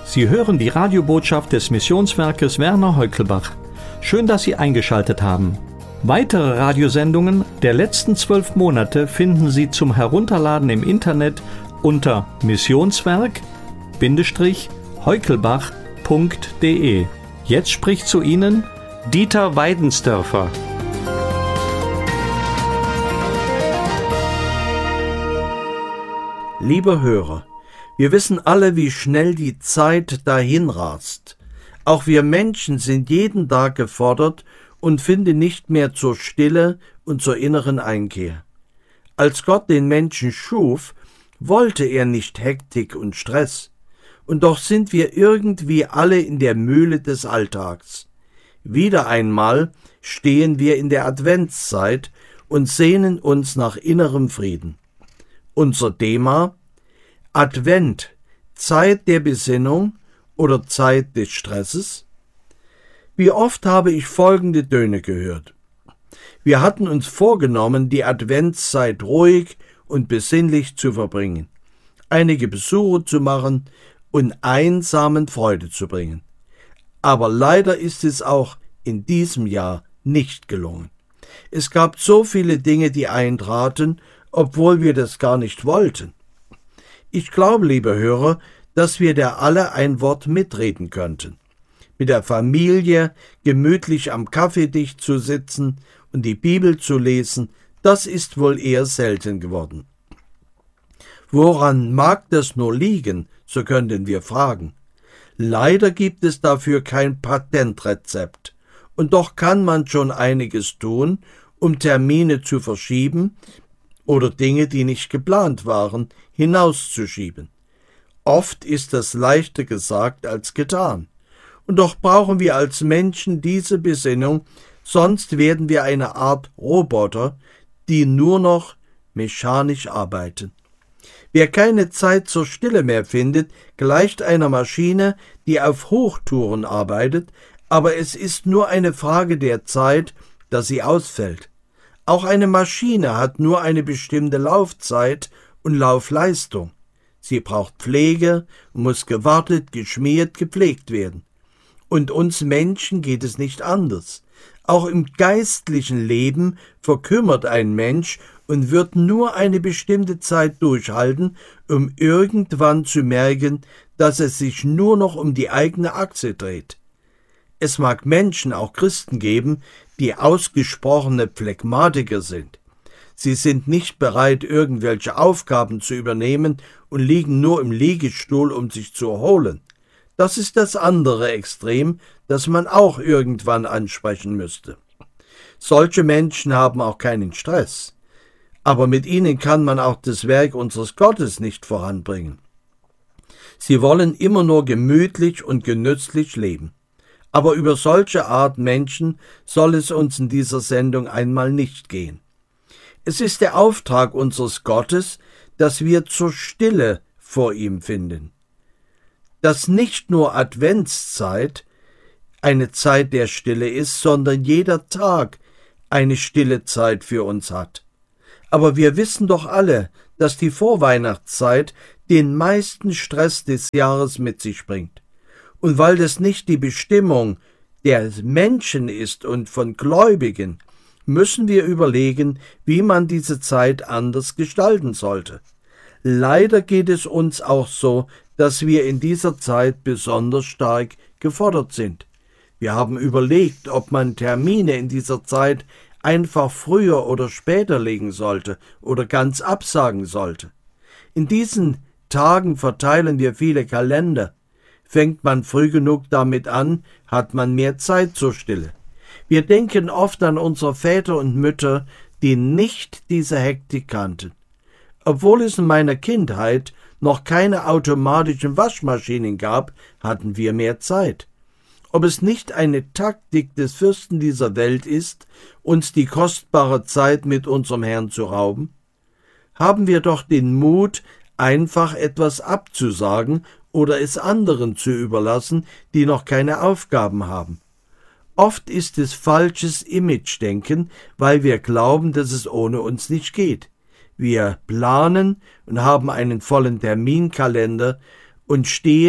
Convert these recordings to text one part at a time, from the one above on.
Sie hören die Radiobotschaft des Missionswerkes Werner Heukelbach. Schön, dass Sie eingeschaltet haben. Weitere Radiosendungen der letzten 12 Monate finden Sie zum Herunterladen im Internet unter missionswerk-heukelbach.de. Jetzt spricht zu Ihnen Dieter Weidensdörfer. Lieber Hörer, wir wissen alle, wie schnell die Zeit dahinrast. Auch wir Menschen sind jeden Tag gefordert und finden nicht mehr zur Stille und zur inneren Einkehr. Als Gott den Menschen schuf, wollte er nicht Hektik und Stress. Und doch sind wir irgendwie alle in der Mühle des Alltags. Wieder einmal stehen wir in der Adventszeit und sehnen uns nach innerem Frieden. Unser Thema: Advent, Zeit der Besinnung oder Zeit des Stresses? Wie oft habe ich folgende Töne gehört. Wir hatten uns vorgenommen, die Adventszeit ruhig und besinnlich zu verbringen, einige Besuche zu machen und Einsamen Freude zu bringen. Aber leider ist es auch in diesem Jahr nicht gelungen. Es gab so viele Dinge, die eintraten, obwohl wir das gar nicht wollten. Ich glaube, liebe Hörer, dass wir da alle ein Wort mitreden könnten. Mit der Familie gemütlich am Kaffeetisch zu sitzen und die Bibel zu lesen, das ist wohl eher selten geworden. Woran mag das nur liegen, so könnten wir fragen. Leider gibt es dafür kein Patentrezept. Und doch kann man schon einiges tun, um Termine zu verschieben oder Dinge, die nicht geplant waren, hinauszuschieben. Oft ist das leichter gesagt als getan. Und doch brauchen wir als Menschen diese Besinnung, sonst werden wir eine Art Roboter, die nur noch mechanisch arbeiten. Wer keine Zeit zur Stille mehr findet, gleicht einer Maschine, die auf Hochtouren arbeitet, aber es ist nur eine Frage der Zeit, dass sie ausfällt. Auch eine Maschine hat nur eine bestimmte Laufzeit und Laufleistung. Sie braucht Pflege und muss gewartet, geschmiert, gepflegt werden. Und uns Menschen geht es nicht anders. Auch im geistlichen Leben verkümmert ein Mensch und wird nur eine bestimmte Zeit durchhalten, um irgendwann zu merken, dass es sich nur noch um die eigene Achse dreht. Es mag Menschen, auch Christen geben, die ausgesprochene Phlegmatiker sind. Sie sind nicht bereit, irgendwelche Aufgaben zu übernehmen und liegen nur im Liegestuhl, um sich zu erholen. Das ist das andere Extrem, das man auch irgendwann ansprechen müsste. Solche Menschen haben auch keinen Stress. Aber mit ihnen kann man auch das Werk unseres Gottes nicht voranbringen. Sie wollen immer nur gemütlich und genüsslich leben. Aber über solche Art Menschen soll es uns in dieser Sendung einmal nicht gehen. Es ist der Auftrag unseres Gottes, dass wir zur Stille vor ihm finden. Dass nicht nur Adventszeit eine Zeit der Stille ist, sondern jeder Tag eine stille Zeit für uns hat. Aber wir wissen doch alle, dass die Vorweihnachtszeit den meisten Stress des Jahres mit sich bringt. Und weil das nicht die Bestimmung der Menschen ist und von Gläubigen, müssen wir überlegen, wie man diese Zeit anders gestalten sollte. Leider geht es uns auch so, dass wir in dieser Zeit besonders stark gefordert sind. Wir haben überlegt, ob man Termine in dieser Zeit einfach früher oder später legen sollte oder ganz absagen sollte. In diesen Tagen verteilen wir viele Kalender. Fängt man früh genug damit an, hat man mehr Zeit zur Stille. Wir denken oft an unsere Väter und Mütter, die nicht diese Hektik kannten. Obwohl es in meiner Kindheit noch keine automatischen Waschmaschinen gab, hatten wir mehr Zeit. Ob es nicht eine Taktik des Fürsten dieser Welt ist, uns die kostbare Zeit mit unserem Herrn zu rauben? Haben wir doch den Mut, einfach etwas abzusagen oder es anderen zu überlassen, die noch keine Aufgaben haben. Oft ist es falsches Image-Denken, weil wir glauben, dass es ohne uns nicht geht. Wir planen und haben einen vollen Terminkalender und stehen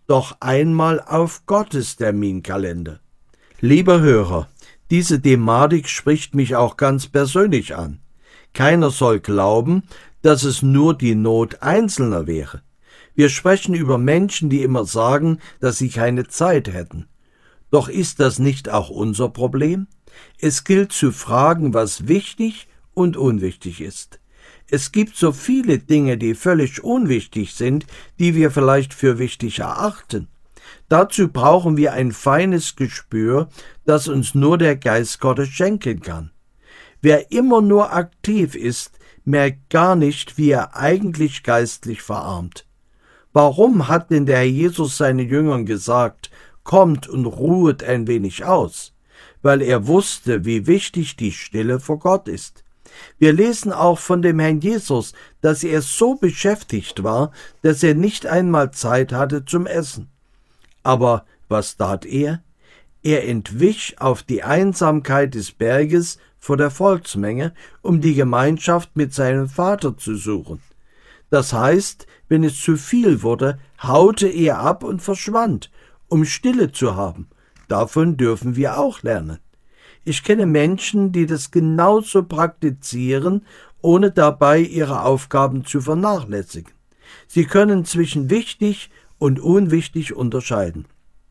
doch einmal auf Gottes Terminkalender. Lieber Hörer, diese Thematik spricht mich auch ganz persönlich an. Keiner soll glauben, dass es nur die Not Einzelner wäre. Wir sprechen über Menschen, die immer sagen, dass sie keine Zeit hätten. Doch ist das nicht auch unser Problem? Es gilt zu fragen, was wichtig und unwichtig ist. Es gibt so viele Dinge, die völlig unwichtig sind, die wir vielleicht für wichtig erachten. Dazu brauchen wir ein feines Gespür, das uns nur der Geist Gottes schenken kann. Wer immer nur aktiv ist, merkt gar nicht, wie er eigentlich geistlich verarmt. Warum hat denn der Herr Jesus seinen Jüngern gesagt, kommt und ruhet ein wenig aus? Weil er wusste, wie wichtig die Stille vor Gott ist. Wir lesen auch von dem Herrn Jesus, dass er so beschäftigt war, dass er nicht einmal Zeit hatte zum Essen. Aber was tat er? Er entwich auf die Einsamkeit des Berges vor der Volksmenge, um die Gemeinschaft mit seinem Vater zu suchen. Das heißt, wenn es zu viel wurde, haute er ab und verschwand, um Stille zu haben. Davon dürfen wir auch lernen. Ich kenne Menschen, die das genauso praktizieren, ohne dabei ihre Aufgaben zu vernachlässigen. Sie können zwischen wichtig und unwichtig unterscheiden.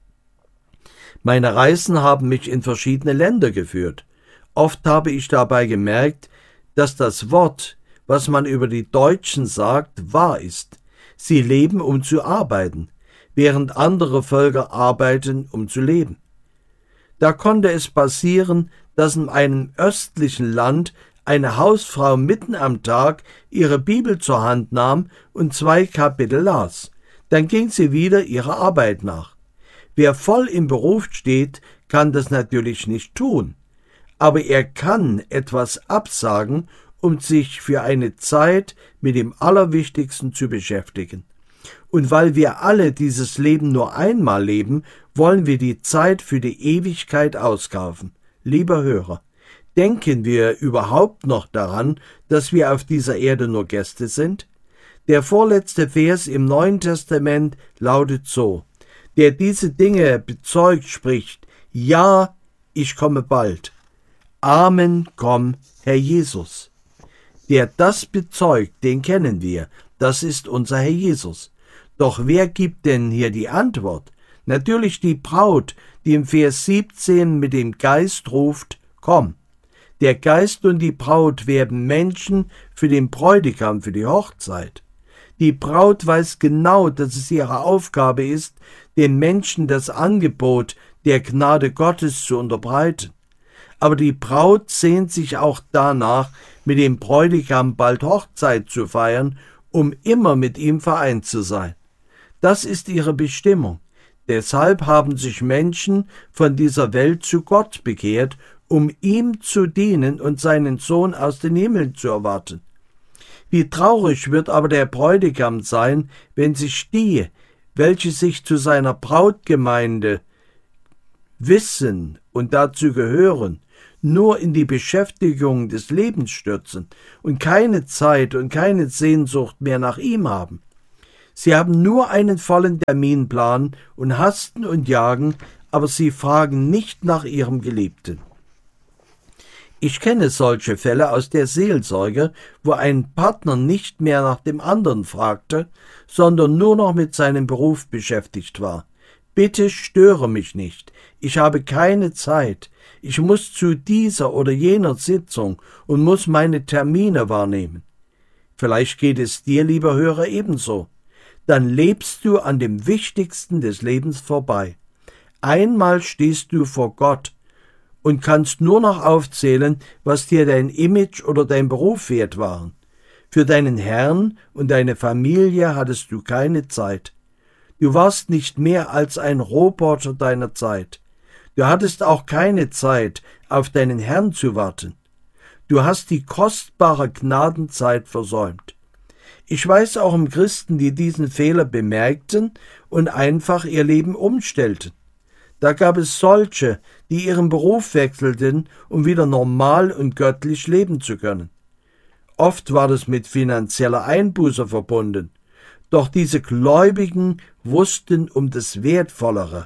Meine Reisen haben mich in verschiedene Länder geführt. Oft habe ich dabei gemerkt, dass das Wort, was man über die Deutschen sagt, wahr ist. Sie leben, um zu arbeiten, während andere Völker arbeiten, um zu leben. Da konnte es passieren, dass in einem östlichen Land eine Hausfrau mitten am Tag ihre Bibel zur Hand nahm und 2 Kapitel las. Dann ging sie wieder ihrer Arbeit nach. Wer voll im Beruf steht, kann das natürlich nicht tun. Aber er kann etwas absagen, um sich für eine Zeit mit dem Allerwichtigsten zu beschäftigen. Und weil wir alle dieses Leben nur einmal leben, wollen wir die Zeit für die Ewigkeit auskaufen. Lieber Hörer, denken wir überhaupt noch daran, dass wir auf dieser Erde nur Gäste sind? Der vorletzte Vers im Neuen Testament lautet so: Der diese Dinge bezeugt, spricht: Ja, ich komme bald. Amen, komm, Herr Jesus. Der das bezeugt, den kennen wir, das ist unser Herr Jesus. Doch wer gibt denn hier die Antwort? Natürlich die Braut, die im Vers 17 mit dem Geist ruft, komm. Der Geist und die Braut werden Menschen für den Bräutigam, für die Hochzeit. Die Braut weiß genau, dass es ihre Aufgabe ist, den Menschen das Angebot der Gnade Gottes zu unterbreiten. Aber die Braut sehnt sich auch danach, mit dem Bräutigam bald Hochzeit zu feiern, um immer mit ihm vereint zu sein. Das ist ihre Bestimmung. Deshalb haben sich Menschen von dieser Welt zu Gott bekehrt, um ihm zu dienen und seinen Sohn aus den Himmeln zu erwarten. Wie traurig wird aber der Bräutigam sein, wenn sich die, welche sich zu seiner Brautgemeinde wissen und dazu gehören, nur in die Beschäftigung des Lebens stürzen und keine Zeit und keine Sehnsucht mehr nach ihm haben. Sie haben nur einen vollen Terminplan und hasten und jagen, aber sie fragen nicht nach ihrem Geliebten. Ich kenne solche Fälle aus der Seelsorge, wo ein Partner nicht mehr nach dem anderen fragte, sondern nur noch mit seinem Beruf beschäftigt war. Bitte störe mich nicht, ich habe keine Zeit, ich muss zu dieser oder jener Sitzung und muss meine Termine wahrnehmen. Vielleicht geht es dir, lieber Hörer, ebenso. Dann lebst du an dem Wichtigsten des Lebens vorbei. Einmal stehst du vor Gott und kannst nur noch aufzählen, was dir dein Image oder dein Beruf wert waren. Für deinen Herrn und deine Familie hattest du keine Zeit. Du warst nicht mehr als ein Roboter deiner Zeit. Du hattest auch keine Zeit, auf deinen Herrn zu warten. Du hast die kostbare Gnadenzeit versäumt. Ich weiß auch um Christen, die diesen Fehler bemerkten und einfach ihr Leben umstellten. Da gab es solche, die ihren Beruf wechselten, um wieder normal und göttlich leben zu können. Oft war das mit finanzieller Einbuße verbunden. Doch diese Gläubigen wussten um das Wertvollere.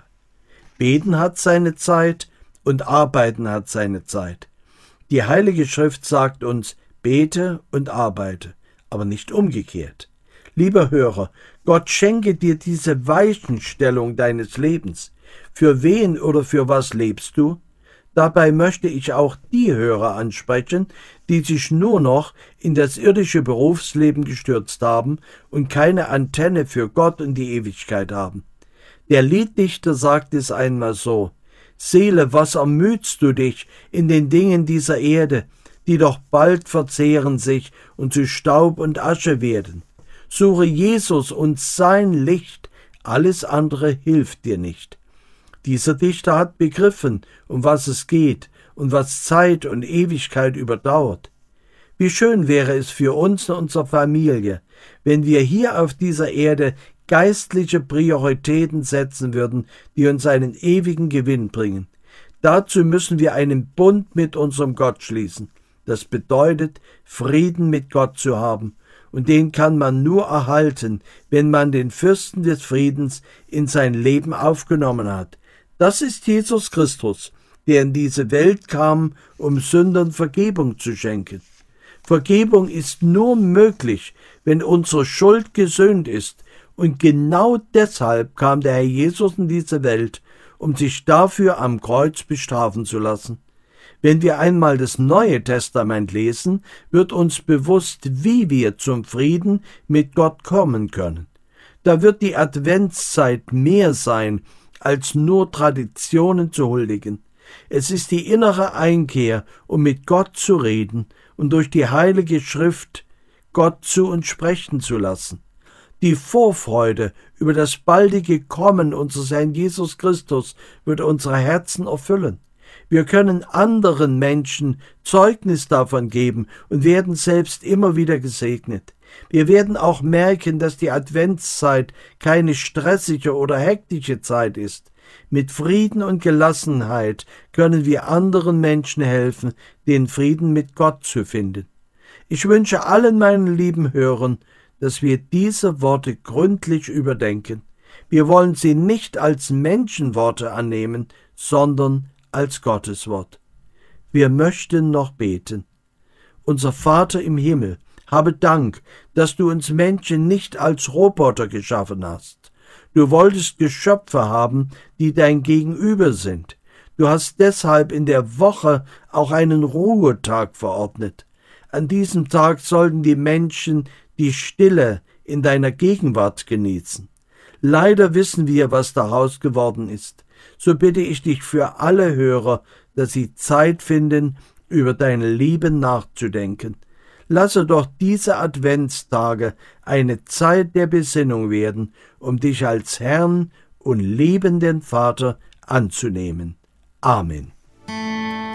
Beten hat seine Zeit und Arbeiten hat seine Zeit. Die Heilige Schrift sagt uns, bete und arbeite, aber nicht umgekehrt. Lieber Hörer, Gott schenke dir diese Weichenstellung deines Lebens. Für wen oder für was lebst du? Dabei möchte ich auch die Hörer ansprechen, die sich nur noch in das irdische Berufsleben gestürzt haben und keine Antenne für Gott und die Ewigkeit haben. Der Lieddichter sagt es einmal so: Seele, was ermüdst du dich in den Dingen dieser Erde, die doch bald verzehren sich und zu Staub und Asche werden? Suche Jesus und sein Licht, alles andere hilft dir nicht. Dieser Dichter hat begriffen, um was es geht und was Zeit und Ewigkeit überdauert. Wie schön wäre es für uns und unsere Familie, wenn wir hier auf dieser Erde geistliche Prioritäten setzen würden, die uns einen ewigen Gewinn bringen. Dazu müssen wir einen Bund mit unserem Gott schließen. Das bedeutet, Frieden mit Gott zu haben. Und den kann man nur erhalten, wenn man den Fürsten des Friedens in sein Leben aufgenommen hat. Das ist Jesus Christus, der in diese Welt kam, um Sündern Vergebung zu schenken. Vergebung ist nur möglich, wenn unsere Schuld gesühnt ist. Und genau deshalb kam der Herr Jesus in diese Welt, um sich dafür am Kreuz bestrafen zu lassen. Wenn wir einmal das Neue Testament lesen, wird uns bewusst, wie wir zum Frieden mit Gott kommen können. Da wird die Adventszeit mehr sein, als nur Traditionen zu huldigen. Es ist die innere Einkehr, um mit Gott zu reden und durch die Heilige Schrift Gott zu uns sprechen zu lassen. Die Vorfreude über das baldige Kommen unseres Herrn Jesus Christus wird unsere Herzen erfüllen. Wir können anderen Menschen Zeugnis davon geben und werden selbst immer wieder gesegnet. Wir werden auch merken, dass die Adventszeit keine stressige oder hektische Zeit ist. Mit Frieden und Gelassenheit können wir anderen Menschen helfen, den Frieden mit Gott zu finden. Ich wünsche allen meinen lieben Hörern, dass wir diese Worte gründlich überdenken. Wir wollen sie nicht als Menschenworte annehmen, sondern als Gottes Wort. Wir möchten noch beten. Unser Vater im Himmel, habe Dank, dass du uns Menschen nicht als Roboter geschaffen hast. Du wolltest Geschöpfe haben, die dein Gegenüber sind. Du hast deshalb in der Woche auch einen Ruhetag verordnet. An diesem Tag sollten die Menschen die Stille in deiner Gegenwart genießen. Leider wissen wir, was daraus geworden ist. So bitte ich dich für alle Hörer, dass sie Zeit finden, über deine Liebe nachzudenken. Lasse doch diese Adventstage eine Zeit der Besinnung werden, um dich als Herrn und liebenden Vater anzunehmen. Amen.